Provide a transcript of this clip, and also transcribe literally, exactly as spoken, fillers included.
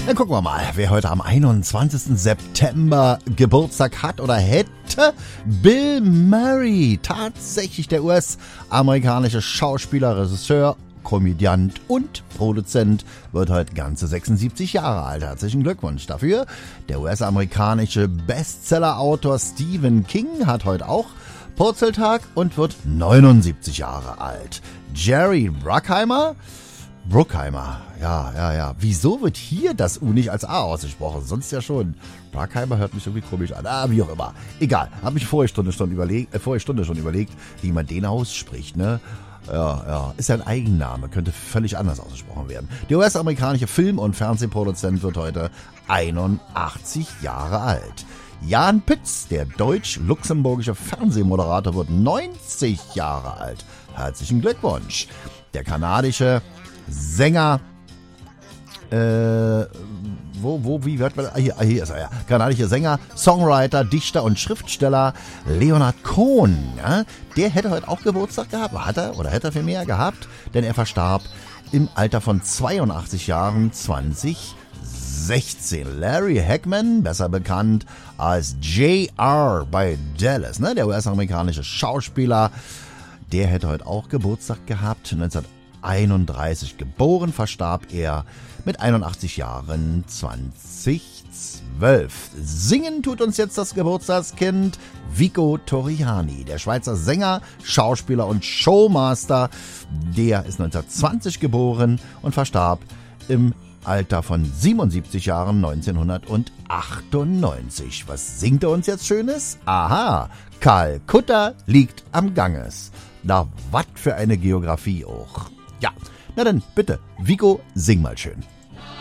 Dann gucken wir mal, wer heute am einundzwanzigsten September Geburtstag hat oder hätte. Bill Murray, tatsächlich der U S-amerikanische Schauspieler, Regisseur, Komödiant und Produzent, wird heute ganze sechsundsiebzig Jahre alt. Herzlichen Glückwunsch dafür. Der U S-amerikanische Bestsellerautor Stephen King hat heute auch Purzeltag und wird neunundsiebzig Jahre alt. Jerry Bruckheimer, Bruckheimer, ja, ja, ja. Wieso wird hier das U nicht als A ausgesprochen? Sonst ja schon. Bruckheimer hört mich irgendwie komisch an. Ah, wie auch immer. Egal. Habe ich vorige Stunde schon überlegt, äh, vorige Stunde schon überlegt, wie man den ausspricht, ne? Ja, ja. Ist ja ein Eigenname. Könnte völlig anders ausgesprochen werden. Der U S-amerikanische Film- und Fernsehproduzent wird heute einundachtzig Jahre alt. Jan Pütz, der deutsch-luxemburgische Fernsehmoderator, wird neunzig Jahre alt. Herzlichen Glückwunsch. Der kanadische Sänger, äh, wo, wo, wie wird man, ah, hier, ah, hier ist er ja, kanadische Sänger, Songwriter, Dichter und Schriftsteller Leonard Cohen, ja, der hätte heute auch Geburtstag gehabt, hat er, oder hätte er vielmehr gehabt, denn er verstarb im Alter von zweiundachtzig Jahren zwanzig sechzehn. Larry Hackman, besser bekannt als J R bei Dallas, ne, der U S-amerikanische Schauspieler, der hätte heute auch Geburtstag gehabt, neunzehnhunderteinunddreißig geboren, verstarb er mit einundachtzig Jahren zweitausendzwölf. Singen tut uns jetzt das Geburtstagskind Vico Torriani, der Schweizer Sänger, Schauspieler und Showmaster. Der ist neunzehnhundertzwanzig geboren und verstarb im Alter von siebenundsiebzig Jahren neunzehnhundertachtundneunzig. Was singt er uns jetzt Schönes? Aha, Kalkutta liegt am Ganges. Na, wat für eine Geografie auch. Ja, na dann bitte, Vico, sing mal schön.